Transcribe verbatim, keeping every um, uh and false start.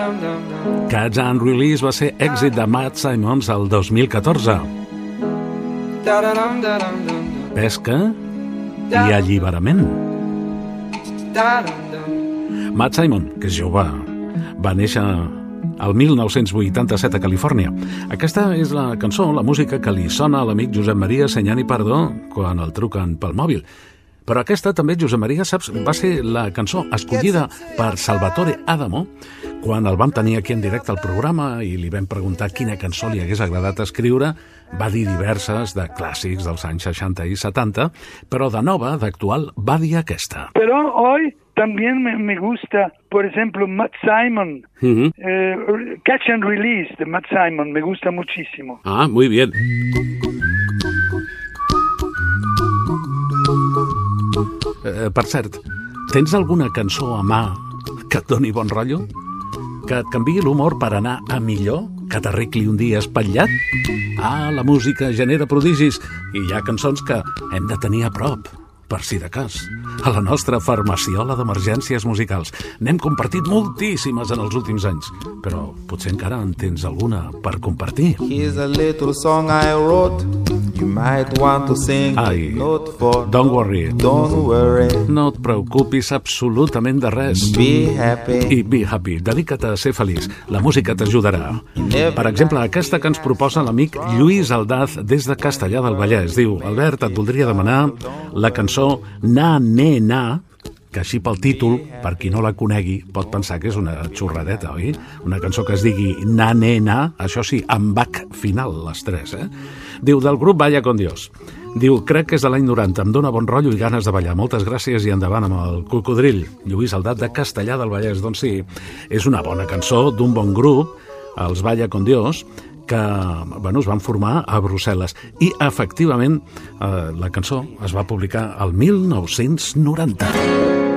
Catch and Release va ser èxit de Matt Simons el dos mil catorze. Pesca i alliberament. Matt Simon, que és jove, va néixer el mil nou-cents vuitanta-set a Califòrnia. Aquesta és la cançó, la música que li sona a l'amic Josep Maria Senyani Pardó quan el truquen pel mòbil. Però aquesta també, Josep Maria, saps, va ser la cançó escollida per Salvatore Adamo quan el vam tenir aquí en directe al programa i li vam preguntar quina cançó li hagués agradat escriure. Va dir diverses de clàssics dels anys seixanta i setanta, però de nova, d'actual, va dir aquesta. Pero hoy también me, me gusta, por ejemplo, Matt Simon, uh-huh. eh, Catch and Release de Matt Simon, me gusta muchísimo. Ah, muy bien. Eh, per cert, tens alguna cançó a mà que et doni bon rotllo? Que et canviï l'humor per anar a millor? Que t'arregli un dia espatllat? Ah, la música genera prodigis i hi ha cançons que hem de tenir a prop, per si de cas. A la nostra farmaciola d'emergències musicals. N'hem compartit moltíssimes en els últims anys, però potser encara en tens alguna per compartir. Here's a little song I wrote. You might want to sing. Ai, not for don't worry. Don't worry. No et preocupis absolutament de res. Be happy. I be happy. Dedica't a ser feliç. La música t'ajudarà. Per exemple, aquesta que ens proposa l'amic Lluís Aldaz des de Castellar del Vallès. Diu, Albert, et voldria demanar la cançó Na, Ne, Na, que així pel títol, per qui no la conegui, pot pensar que és una xorradeta, oi? Una cançó que es digui Na, Ne, Na, això sí, amb bac final, les tres, eh? Diu, del grup Vaya con Dios. Diu, crec que és de l'any noranta, em dóna bon rotllo i ganes de ballar. Moltes gràcies i endavant amb el cocodril. Lluís Aldat de Castellar del Vallès. Doncs sí, és una bona cançó d'un bon grup, els Vaya con Dios, que bueno, es van formar a Brussel·les. I, efectivament, eh, la cançó es va publicar el mil nou-cents noranta.